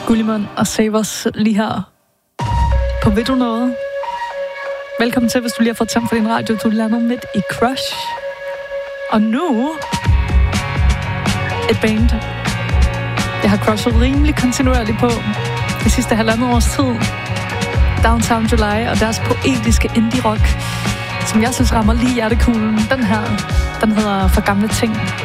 Gullimund og Savers lige her på Ved du noget? Velkommen til, hvis du lige har fået tændt for din radio. Du lander midt i Crush. Og nu et band, jeg har crushet rimelig kontinuerligt på det sidste halvandet års tid. Downtown July og deres poetiske indie-rock, som jeg synes rammer lige hjertekuglen. Den her, den hedder For Gamle Ting.